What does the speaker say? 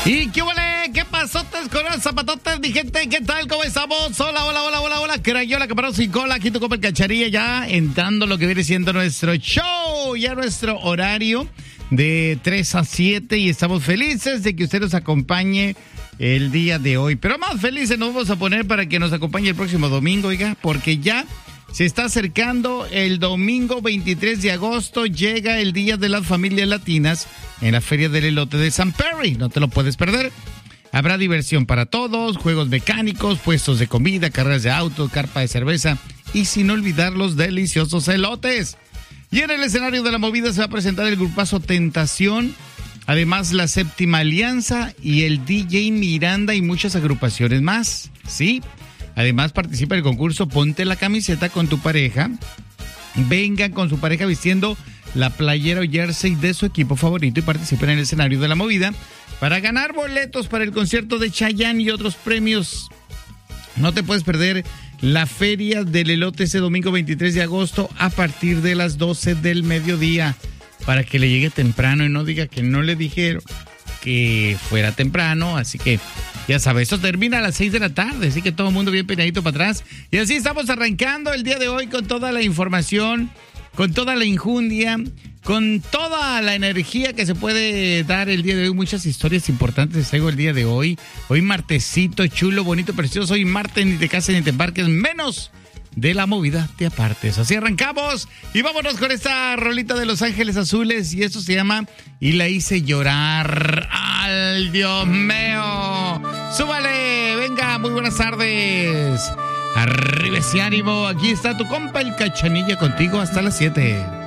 ¿Y qué huele? ¿Qué pasotes con los zapatotes, mi gente? ¿Qué tal? ¿Cómo estamos? Hola. Crayola, camarón sin cola. Aquí tu copa el Cacharilla, ya entrando lo que viene siendo nuestro show. Ya nuestro horario de 3 a 7. Y estamos felices de que usted nos acompañe el día de hoy. Pero más felices nos vamos a poner para que nos acompañe el próximo domingo, oiga. Porque ya se está acercando el domingo 23 de agosto. Llega el Día de las Familias Latinas en la Feria del Elote de San Perry. No te lo puedes perder. Habrá diversión para todos, juegos mecánicos, puestos de comida, carreras de autos, carpa de cerveza y sin olvidar los deliciosos elotes. Y en el escenario de la movida se va a presentar el grupazo Tentación, además la Séptima Alianza y el DJ Miranda y muchas agrupaciones más. Sí, además participa en el concurso Ponte la camiseta con tu pareja. Vengan con su pareja vistiendo la playera o jersey de su equipo favorito y participen en el escenario de la movida para ganar boletos para el concierto de Chayanne y otros premios. No te puedes perder la Feria del Elote ese domingo 23 de agosto a partir de las 12 del mediodía, para que le llegue temprano y no diga que no le dijeron que fuera temprano. Así que ya sabes, esto termina a las 6 de la tarde, así que todo el mundo bien peinadito para atrás. Y así estamos arrancando el día de hoy con toda la información, con toda la injundia, con toda la energía que se puede dar el día de hoy. Muchas historias importantes les traigo el día de hoy. Hoy martesito, chulo, bonito, precioso. Hoy martes, ni te cases ni te embarques, menos de la movida te apartes. Así arrancamos y vámonos con esta rolita de Los Ángeles Azules. Y esto se llama Y la hice llorar. ¡Ay, Dios mío! ¡Súbale! Venga, muy buenas tardes. Arriba ese ánimo. Aquí está tu compa el Cachanilla contigo hasta las 7.